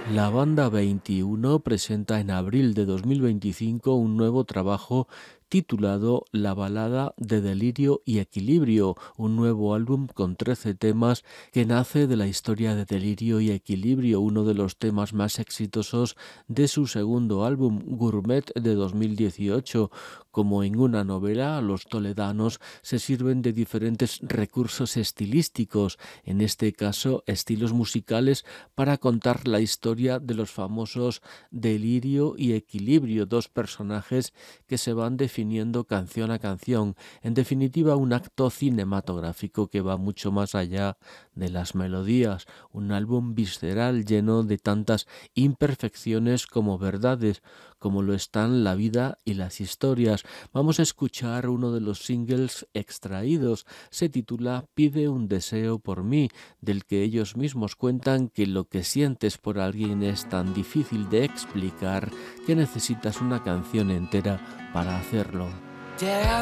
La banda 21 presenta en abril de 2025 un nuevo trabajo titulado La balada de Delirio y Equilibrio, un nuevo álbum con 13 temas que nace de la historia de Delirio y Equilibrio, uno de los temas más exitosos de su segundo álbum, Gourmet, de 2018. Como en una novela, los toledanos se sirven de diferentes recursos estilísticos, en este caso estilos musicales, para contar la historia de los famosos Delirio y Equilibrio, dos personajes que se van definiendo canción a canción. En definitiva, un acto cinematográfico que va mucho más allá de las melodías, un álbum visceral lleno de tantas imperfecciones como verdades, como lo están la vida y las historias. Vamos a escuchar uno de los singles extraídos. Se titula Pide un deseo por mí, del que ellos mismos cuentan que lo que sientes por alguien es tan difícil de explicar que necesitas una canción entera para hacerlo.